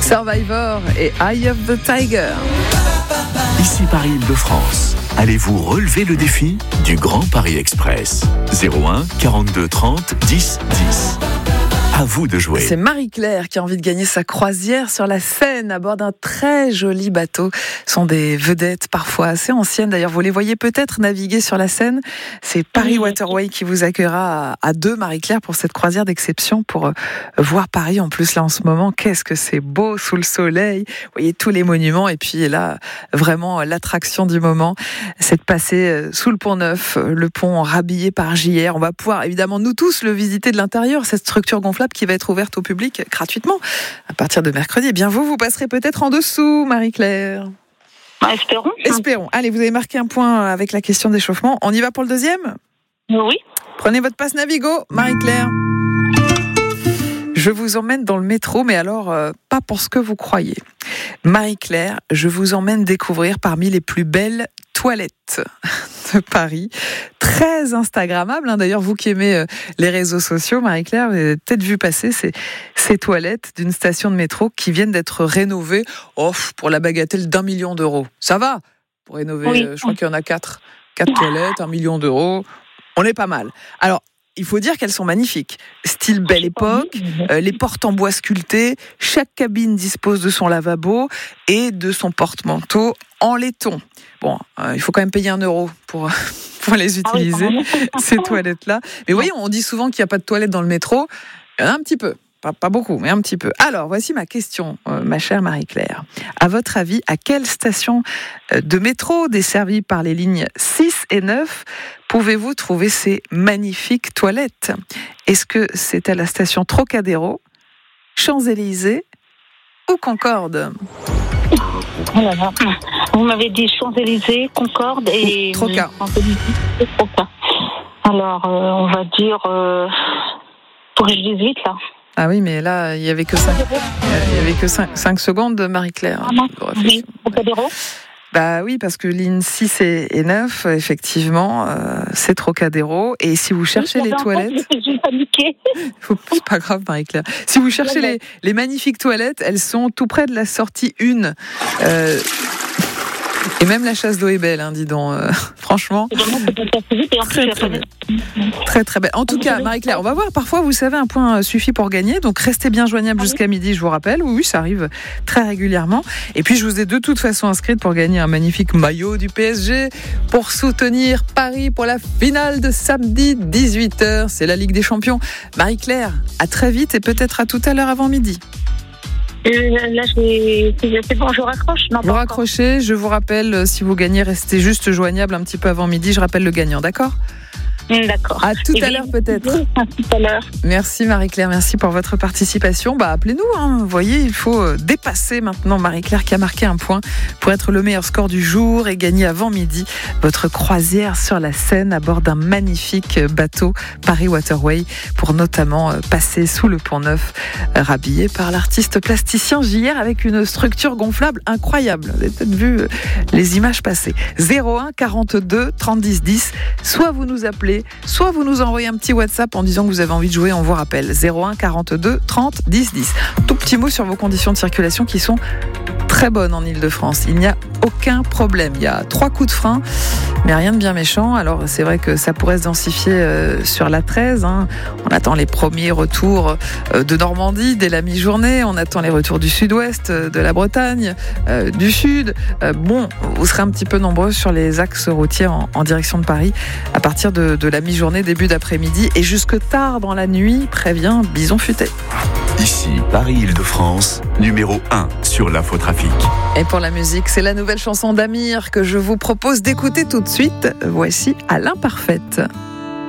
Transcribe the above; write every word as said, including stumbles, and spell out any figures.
Survivor et Eye of the Tiger. Ici Paris-Île-de-France. Allez-vous relever le défi du Grand Paris Express? zéro un quarante-deux trente dix dix. À vous de jouer. C'est Marie-Claire qui a envie de gagner sa croisière sur la Seine à bord d'un très joli bateau. Ce sont des vedettes parfois assez anciennes. D'ailleurs, vous les voyez peut-être naviguer sur la Seine. C'est Paris Waterway qui vous accueillera à deux, Marie-Claire, pour cette croisière d'exception pour voir Paris. En plus, là, en ce moment, qu'est-ce que c'est beau sous le soleil. Vous voyez tous les monuments. Et puis là, vraiment, l'attraction du moment, c'est de passer sous le pont Neuf, le pont rhabillé par J R. On va pouvoir, évidemment, nous tous, le visiter de l'intérieur, cette structure gonflable qui va être ouverte au public gratuitement à partir de mercredi. Eh bien, vous, vous passerez peut-être en dessous, Marie-Claire. Bah, espérons. Espérons. Allez, vous avez marqué un point avec la question d'échauffement. On y va pour le deuxième ? Oui. Prenez votre passe Navigo, Marie-Claire. Je vous emmène dans le métro, mais alors, euh, pas pour ce que vous croyez. Marie-Claire, je vous emmène découvrir parmi les plus belles toilettes de Paris. Très instagrammable, hein. D'ailleurs, vous qui aimez euh, les réseaux sociaux, Marie-Claire, vous avez peut-être vu passer ces, ces toilettes d'une station de métro qui viennent d'être rénovées oh, pour la bagatelle d'un million d'euros. Ça va pour rénover, oui. euh, je crois qu'il y en a quatre. Quatre toilettes, un million d'euros. On est pas mal. Alors, il faut dire qu'elles sont magnifiques. Style belle époque, euh, les portes en bois sculptées, chaque cabine dispose de son lavabo et de son porte-manteau en laiton. Bon, euh, il faut quand même payer un euro pour, pour les utiliser, ah oui, ces toilettes-là. Mais vous voyez, on dit souvent qu'il n'y a pas de toilettes dans le métro. Il y en a un petit peu. Pas, pas beaucoup, mais un petit peu. Alors, voici ma question, euh, ma chère Marie-Claire. À votre avis, à quelle station de métro desservie par les lignes six et neuf pouvez-vous trouver ces magnifiques toilettes? Est-ce que c'est à la station Trocadéro, Champs-Élysées ou Concorde? Oh là là. Vous m'avez dit Champs-Élysées, Concorde et... Troca. Troca. Alors, euh, on va dire... Euh... Pour que je dise vite, là. Ah oui, mais là, il n'y avait que cinq, il y avait que cinq, cinq secondes, Marie-Claire. Ah non, oui, Trocadéro. Bah oui, parce que ligne six et neuf, effectivement, euh, c'est Trocadéro. Et si vous cherchez oui, les toilettes... J'ai paniqué. C'est pas grave, Marie-Claire. Si vous cherchez les, les magnifiques toilettes, elles sont tout près de la sortie un. Euh, et même la chasse d'eau est belle, hein, dis donc. Euh, franchement, très, très belle. Très, très belle. En tout cas, Marie-Claire, on va voir. Parfois, vous savez, un point suffit pour gagner. Donc, restez bien joignable jusqu'à midi, je vous rappelle. Oui, oui, ça arrive très régulièrement. Et puis, je vous ai de toute façon inscrite pour gagner un magnifique maillot du P S G pour soutenir Paris pour la finale de samedi dix-huit heures. C'est la Ligue des Champions. Marie-Claire, à très vite et peut-être à tout à l'heure avant midi. Là, c'est bon, je raccroche. Non, vous raccrochez, je vous rappelle, si vous gagnez, restez juste joignable un petit peu avant midi. Je rappelle le gagnant, d'accord ? D'accord. À tout Et à l'heure peut-être. À tout à l'heure. Merci Marie-Claire, merci pour votre participation. Bah appelez-nous, hein. Vous voyez, il faut dépasser maintenant Marie-Claire qui a marqué un point pour être le meilleur score du jour et gagner avant midi votre croisière sur la Seine à bord d'un magnifique bateau Paris Waterway pour notamment passer sous le pont Neuf, rhabillé par l'artiste plasticien J R avec une structure gonflable incroyable. Vous avez peut-être vu les images passer. zéro un quarante-deux trente dix dix. Soit vous nous appelez, soit vous nous envoyez un petit WhatsApp en disant que vous avez envie de jouer, on vous rappelle zéro un quarante-deux trente dix dix. Tout petit mot sur vos conditions de circulation qui sont très bonnes en Ile-de-France. Il n'y a aucun problème. Il y a trois coups de frein, mais rien de bien méchant. Alors c'est vrai que ça pourrait se densifier euh, sur la treize. Hein. On attend les premiers retours euh, de Normandie dès la mi-journée. On attend les retours du sud-ouest, euh, de la Bretagne, euh, du sud. Euh, bon, vous serez un petit peu nombreux sur les axes routiers en, en direction de Paris à partir de, de la mi-journée, début d'après-midi et jusque tard dans la nuit, prévient Bison Futé. Ici, Paris-Île-de-France, numéro un sur l'infotrafic. Et pour la musique, c'est la nouvelle chanson d'Amir que je vous propose d'écouter tout de suite. Voici À l'imparfaite.